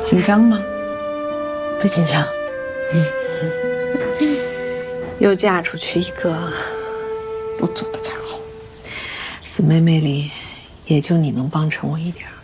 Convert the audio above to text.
紧张吗？ 不紧张。 又嫁出去一个，不做的才好。姊妹妹里，也就你能帮衬我一点。